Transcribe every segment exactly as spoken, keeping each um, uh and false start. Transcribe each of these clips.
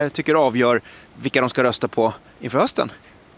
tycker avgör vilka de ska rösta på inför hösten?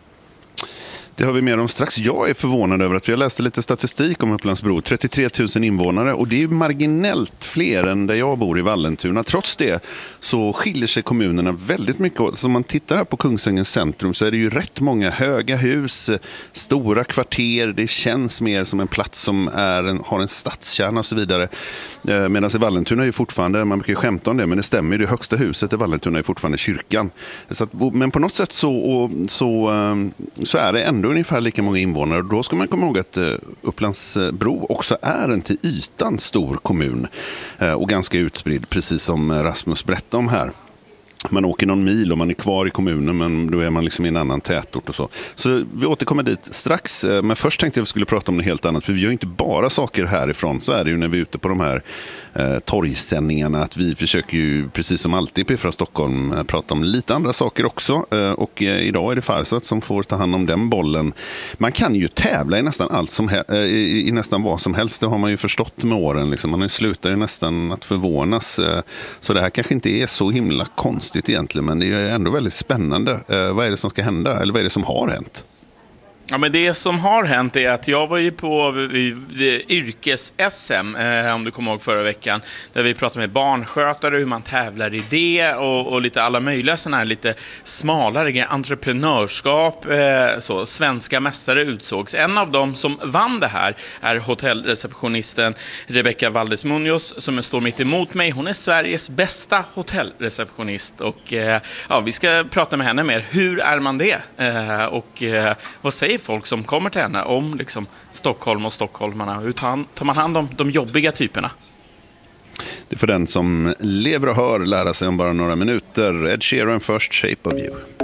Det har vi mer om strax. Jag är förvånad över att vi har läst lite statistik om Upplands-Bro. trettiotre tusen invånare och det är marginellt fler än där jag bor i Vallentuna. Trots det så skiljer sig kommunerna väldigt mycket åt. Så om man tittar här på Kungsängens centrum så är det ju rätt många höga hus, stora kvarter. Det känns mer som en plats som är en, har en stadskärna och så vidare. Medan i Vallentuna är ju fortfarande, man brukar ju skämta om det, men det stämmer, det högsta huset i Vallentuna är fortfarande kyrkan. Så att, men på något sätt så, så, så är det ändå ungefär lika många invånare. Och då ska man komma ihåg att Upplands-Bro också är en till ytan stor kommun och ganska utspridd, precis som Rasmus berättade om här. Man åker någon mil och man är kvar i kommunen, men då är man liksom i en annan tätort och så. Så vi återkommer dit strax. Men först tänkte jag att vi skulle prata om något helt annat. För vi gör inte bara saker härifrån. Så är det ju när vi är ute på de här eh, torgsändningarna. Att vi försöker ju, precis som alltid på Ifra Stockholm, prata om lite andra saker också. Eh, och eh, idag är det Farsat som får ta hand om den bollen. Man kan ju tävla i nästan allt som he- eh, i, i nästan vad som helst. Det har man ju förstått med åren. Liksom. Man slutar ju nästan att förvånas. Eh, så det här kanske inte är så himla konstigt egentligen, men det är ändå väldigt spännande. Eh, vad är det som ska hända? Eller vad är det som har hänt? Ja, men det som har hänt är att jag var ju på yrkes-S M, eh, om du kommer ihåg förra veckan, där vi pratade med barnskötare, hur man tävlar i det och, och lite alla möjliga sådana här lite smalare grejer, entreprenörskap, eh, så svenska mästare utsågs. En av dem som vann det här är hotellreceptionisten Rebecca Valdes Munoz, som står mitt emot mig. Hon är Sveriges bästa hotellreceptionist och eh, ja, vi ska prata med henne mer. Hur är man det? Eh, och eh, vad säger folk som kommer till henne om liksom Stockholm och stockholmarna? Hur tar man hand om de jobbiga typerna? Det är för den som lever och hör lära sig om bara några minuter. Ed Sheeran först, Shape of You.